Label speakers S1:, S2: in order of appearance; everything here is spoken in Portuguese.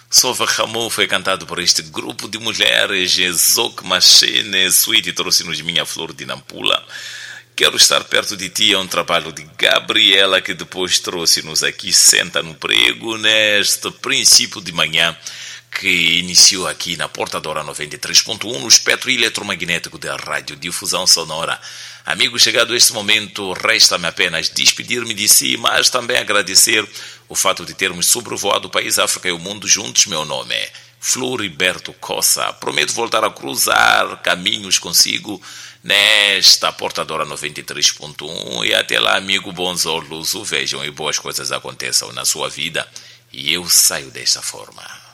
S1: Sova Ramon foi cantado por este grupo de mulheres, Zouk Machine, Suíte trouxe-nos Minha Flor de Nampula. Quero Estar Perto de Ti é um trabalho de Gabriela, que depois trouxe-nos aqui Senta no Prego, neste princípio de manhã, que iniciou aqui na Porta Dora 93.1, no espectro eletromagnético da Radiodifusão Sonora. Amigo, chegado este momento, resta-me apenas despedir-me de si, mas também agradecer o fato de termos sobrevoado o país, África e o mundo juntos. Meu nome é Floriberto Cossa. Prometo voltar a cruzar caminhos consigo nesta Porta Dora 93.1 e até lá, amigo, bons olhos o vejam e boas coisas aconteçam na sua vida. E eu saio desta forma.